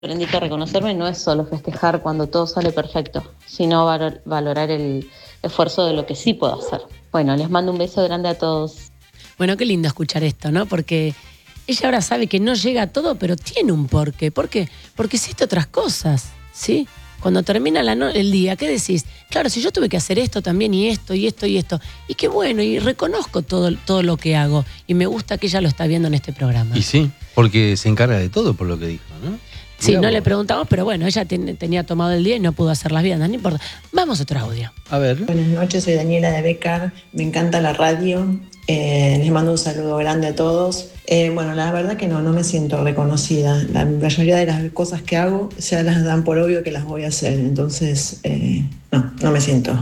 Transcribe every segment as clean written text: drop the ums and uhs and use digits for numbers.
Aprendí que reconocerme no es solo festejar cuando todo sale perfecto, sino valorar el esfuerzo de lo que sí puedo hacer. Bueno, les mando un beso grande a todos. Bueno, qué lindo escuchar esto, ¿no? Porque ella ahora sabe que no llega a todo, pero tiene un porqué. ¿Por qué? Porque hiciste otras cosas, ¿sí? Cuando termina el día, ¿qué decís? Claro, si yo tuve que hacer esto también, y esto, y esto, y esto. Y qué bueno, y reconozco todo lo que hago. Y me gusta que ella lo está viendo en este programa. Y sí, porque se encarga de todo por lo que dijo, ¿no? Sí, no le preguntamos, pero bueno, ella tenía tomado el día y no pudo hacer las viandas, no importa. Vamos a otro audio. A ver. Buenas noches, soy Daniela de Becar, me encanta la radio, les mando un saludo grande a todos. Bueno, la verdad que no me siento reconocida. La mayoría de las cosas que hago ya las dan por obvio que las voy a hacer, entonces no me siento.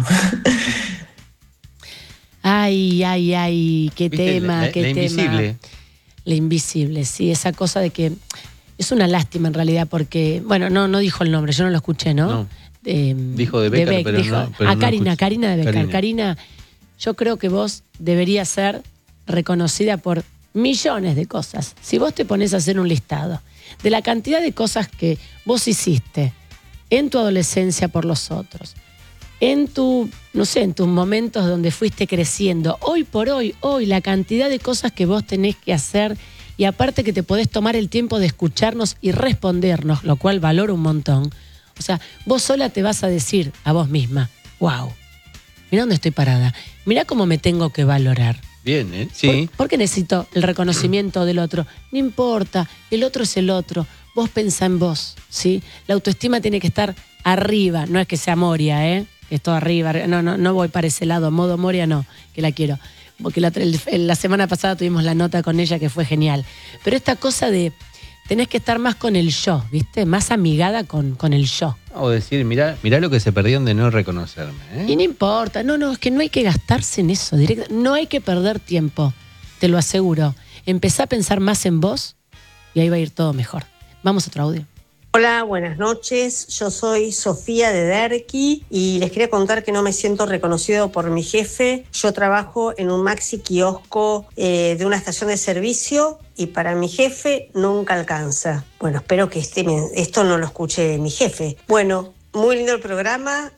Ay, qué ¿Viste? tema, qué la tema. invisible. La invisible, sí, esa cosa de que es una lástima en realidad porque, bueno, no dijo el nombre, yo no lo escuché, ¿no? No. Dijo de Becar, pero dijo, no. Pero Karina de Becar. Karina. Karina, yo creo que vos deberías ser reconocida por millones de cosas. Si vos te pones a hacer un listado de la cantidad de cosas que vos hiciste en tu adolescencia por los otros, en tus momentos donde fuiste creciendo, hoy por hoy, la cantidad de cosas que vos tenés que hacer, y aparte que te podés tomar el tiempo de escucharnos y respondernos, lo cual valoro un montón. O sea, vos sola te vas a decir a vos misma, wow, mirá dónde estoy parada, mirá cómo me tengo que valorar. Bien, ¿eh? Sí. ¿Por qué necesito el reconocimiento del otro? No importa, el otro es el otro. Vos pensá en vos, ¿sí? La autoestima tiene que estar arriba, no es que sea Moria, que es todo arriba. No voy para ese lado, modo Moria no, que la quiero. Porque la semana pasada tuvimos la nota con ella que fue genial. Pero esta cosa de tenés que estar más con el yo, ¿viste? Más amigada con el yo. O decir, mirá lo que se perdieron de no reconocerme, ¿eh? Y no importa, es que no hay que gastarse en eso, no hay que perder tiempo, te lo aseguro. Empezá a pensar más en vos y ahí va a ir todo mejor. Vamos a otro audio. Hola, buenas noches. Yo soy Sofía de Derqui y les quería contar que no me siento reconocido por mi jefe. Yo trabajo en un maxi kiosco de una estación de servicio y para mi jefe nunca alcanza. Bueno, espero que esto no lo escuche mi jefe. Bueno, muy lindo el programa.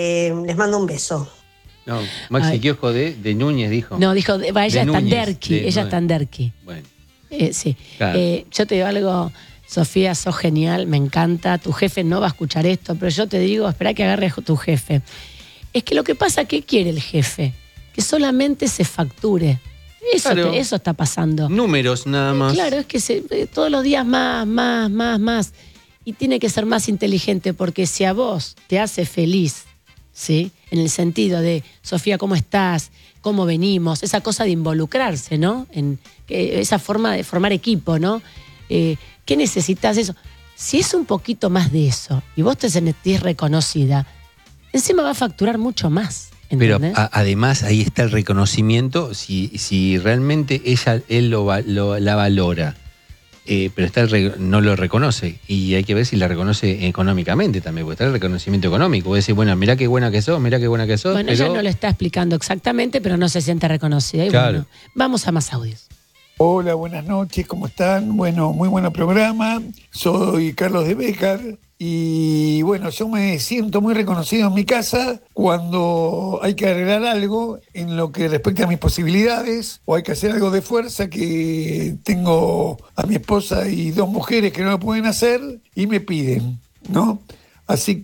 Les mando un beso. No, maxi kiosco de Núñez dijo. No, dijo, ella está en Núñez, Derqui. Ella está en Derqui. Bueno. Sí. Claro. Yo te digo algo, Sofía, sos genial, me encanta. Tu jefe no va a escuchar esto, pero yo te digo, espera que agarre a tu jefe. Es que lo que pasa, ¿qué quiere el jefe? Que solamente se facture. Eso está pasando. Números nada más. Claro, es que todos los días más. Y tiene que ser más inteligente, porque si a vos te hace feliz, ¿sí? En el sentido de, Sofía, ¿cómo estás? ¿Cómo venimos? Esa cosa de involucrarse, ¿no? Esa forma de formar equipo, ¿no? ¿Qué necesitas eso? Si es un poquito más de eso y vos te sentís reconocida, encima va a facturar mucho más. ¿Entendés? Pero además ahí está el reconocimiento, si realmente él la valora, pero no lo reconoce, y hay que ver si la reconoce económicamente también, porque está el reconocimiento económico. Vos decís, bueno, mirá qué buena que sos. Bueno, pero ella no lo está explicando exactamente, pero no se siente reconocida. Y claro. Bueno, vamos a más audios. Hola, buenas noches, ¿cómo están? Bueno, muy buen programa. Soy Carlos de Becar y bueno, yo me siento muy reconocido en mi casa cuando hay que arreglar algo en lo que respecta a mis posibilidades o hay que hacer algo de fuerza, que tengo a mi esposa y 2 mujeres que no lo pueden hacer y me piden, ¿no? Así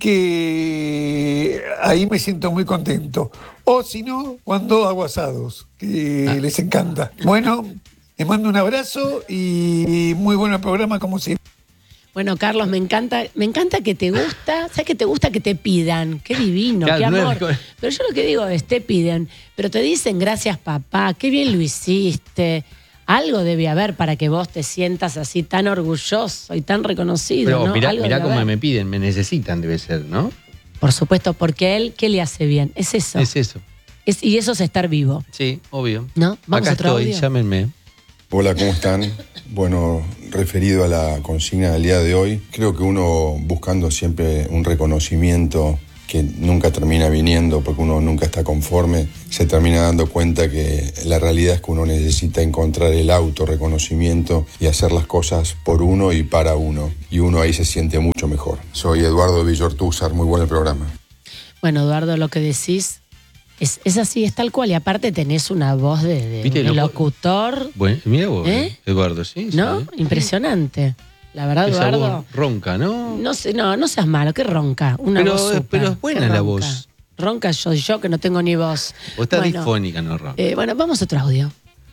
que ahí me siento muy contento. O si no, cuando hago asados, que les encanta. Bueno, les mando un abrazo y muy buen programa como siempre. Bueno, Carlos, me encanta que te gusta, ¿sabes que te gusta que te pidan? Qué divino, claro, qué amor. No es... Pero yo lo que digo es, te piden, pero te dicen gracias papá, qué bien lo hiciste. Algo debe haber para que vos te sientas así tan orgulloso y tan reconocido, pero ¿no? Mirá cómo me piden, me necesitan, debe ser, ¿no? Por supuesto, porque él, ¿qué le hace bien? Es eso. Es eso. Y eso es estar vivo. Sí, obvio. ¿No? Vamos Acá a otro estoy, audio. llámenme. Hola, ¿cómo están? Bueno, referido a la consigna del día de hoy, creo que uno buscando siempre un reconocimiento que nunca termina viniendo porque uno nunca está conforme, se termina dando cuenta que la realidad es que uno necesita encontrar el autorreconocimiento y hacer las cosas por uno y para uno. Y uno ahí se siente mucho mejor. Soy Eduardo Villortúzar, muy bueno el programa. Bueno, Eduardo, lo que decís es así, es tal cual. Y aparte tenés una voz de locutor. Bueno, mira vos, Eduardo, sí. ¿No? Sí. Impresionante. La verdad, Esa Eduardo. voz ronca, ¿no? No seas malo, que ronca. Una voz súper, pero es buena la voz. Ronca yo que no tengo ni voz. O está disfónica, no ronca. Bueno, vamos a otro audio.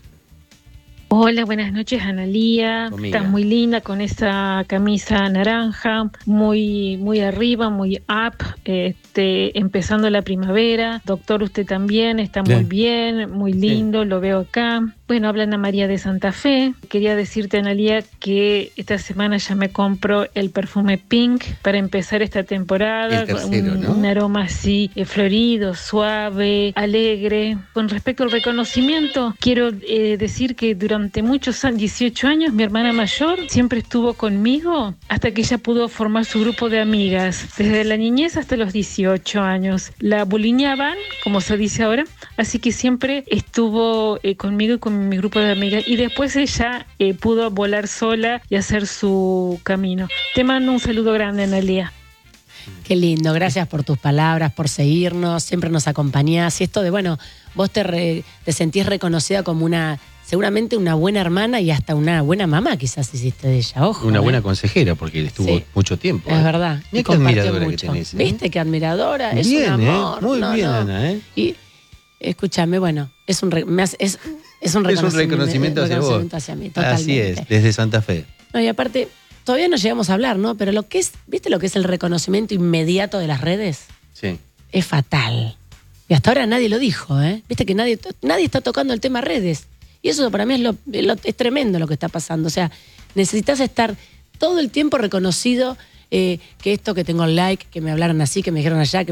Hola, buenas noches, Analía. Estás muy linda con esa camisa naranja, muy, muy arriba, muy up, empezando la primavera. Doctor, usted también está muy bien, muy lindo, lo veo acá. Bueno, habla Ana María de Santa Fe. Quería decirte, Analía, que esta semana ya me compro el perfume Pink para empezar esta temporada. El tercero, ¿no? Un aroma así florido, suave, alegre. Con respecto al reconocimiento, quiero decir que durante muchos años, 18 años, mi hermana mayor siempre estuvo conmigo hasta que ella pudo formar su grupo de amigas, desde la niñez hasta los 18 años. La bulineaban, como se dice ahora, así que siempre estuvo conmigo y con mi grupo de amigas, y después ella pudo volar sola y hacer su camino. Te mando un saludo grande, Analía. Qué lindo, gracias por tus palabras, por seguirnos, siempre nos acompañás. Y esto de, bueno, vos te sentís reconocida como seguramente una buena hermana y hasta una buena mamá quizás hiciste de ella, ojo. Una buena consejera, porque estuvo mucho tiempo. Es verdad. Mira qué admiradora que tenés. ¿Viste qué admiradora? Es bien, un amor. Muy bien, Ana. Y escúchame, bueno, es un reconocimiento hacia vos. Hacia mí, totalmente. Así es, desde Santa Fe. No, y aparte, todavía no llegamos a hablar, ¿no? Pero lo que es, ¿viste lo que es el reconocimiento inmediato de las redes? Sí. Es fatal. Y hasta ahora nadie lo dijo, ¿eh? Viste que nadie está tocando el tema redes. Y eso para mí es tremendo lo que está pasando. O sea, necesitas estar todo el tiempo reconocido, que esto, que tengo like, que me hablaron así, que me dijeron allá.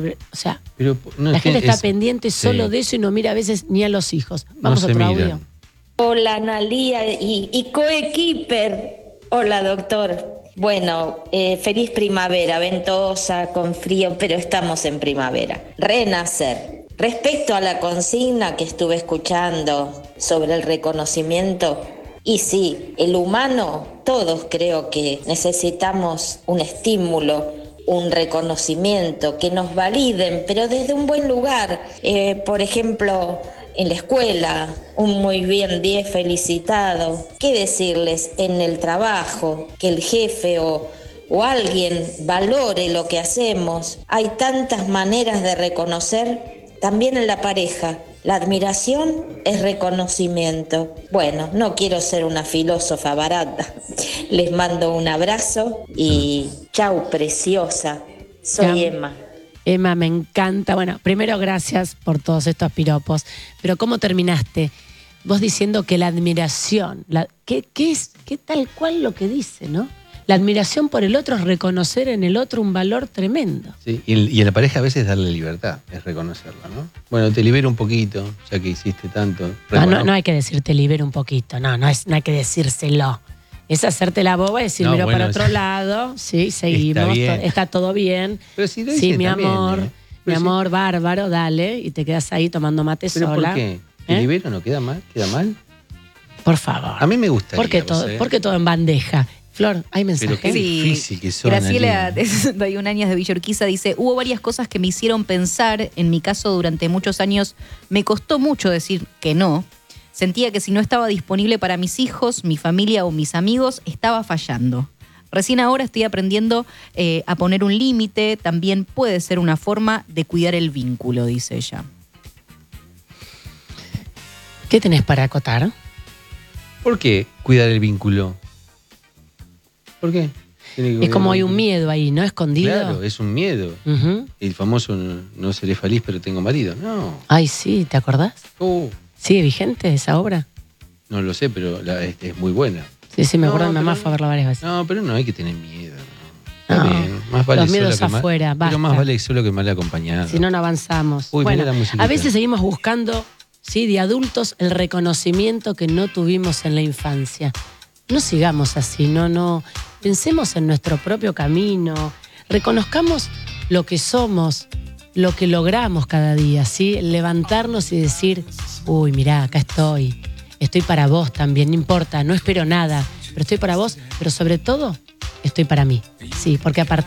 La gente está pendiente solo de eso y no mira a veces ni a los hijos. Vamos a otro audio. Hola, Analía y coequiper. Hola, doctor. Bueno, feliz primavera, ventosa, con frío, pero estamos en primavera. Renacer. Respecto a la consigna que estuve escuchando sobre el reconocimiento, y sí, el humano, todos creo que necesitamos un estímulo, un reconocimiento, que nos validen, pero desde un buen lugar. Por ejemplo, en la escuela, un muy bien 10 felicitado. ¿Qué decirles? En el trabajo, que el jefe o alguien valore lo que hacemos. Hay tantas maneras de reconocer. También en la pareja, la admiración es reconocimiento. Bueno, no quiero ser una filósofa barata. Les mando un abrazo y chau, preciosa. Soy Emma. Emma, me encanta. Bueno, primero gracias por todos estos piropos. Pero ¿cómo terminaste? Vos diciendo que la admiración, ¿qué tal cual lo que dice, ¿no? La admiración por el otro es reconocer en el otro un valor tremendo. Sí, y en la pareja a veces darle libertad, es reconocerla, ¿no? Bueno, te libero un poquito, ya que hiciste tanto. No hay que decirte libero un poquito, no hay que decírselo. Es hacerte la boba y decir, miro para otro lado, sí, seguimos, está todo bien. Pero si lo sí, mi también, amor, mi amor, bárbaro, dale, y te quedas ahí tomando mate ¿pero sola. ¿Por qué? ¿Te libero no queda mal? ¿Queda mal? Por favor. A mí me gusta. ¿Por qué todo en bandeja? Flor, ¿hay mensaje? Pero qué difícil que son. Graciela, de 61 años de Villa Urquiza, dice: hubo varias cosas que me hicieron pensar. En mi caso, durante muchos años me costó mucho decir que no. Sentía que si no estaba disponible para mis hijos, mi familia o mis amigos, estaba fallando. Recién ahora estoy aprendiendo a poner un límite. También puede ser una forma de cuidar el vínculo, dice ella. ¿Qué tenés para acotar? ¿Por qué cuidar el vínculo? ¿Por qué? Es como hay un miedo ahí, ¿no? Escondido. Claro, es un miedo. El famoso no seré feliz, pero tengo marido. No. Ay, sí, ¿te acordás? ¿Sigue vigente esa obra? No lo sé, pero es muy buena. Sí, me acuerdo de mi mamá fue a verla varias veces. No, pero no hay que tener miedo. Está bien. Más vale los miedos afuera, basta. Pero más vale solo que mal acompañado. Si no, no avanzamos. Bueno, a veces seguimos buscando, sí, de adultos, el reconocimiento que no tuvimos en la infancia. No sigamos así, no. Pensemos en nuestro propio camino, reconozcamos lo que somos, lo que logramos cada día, ¿sí? Levantarnos y decir, uy, mirá, acá estoy para vos también, no importa, no espero nada, pero estoy para vos, pero sobre todo estoy para mí, sí, porque a partir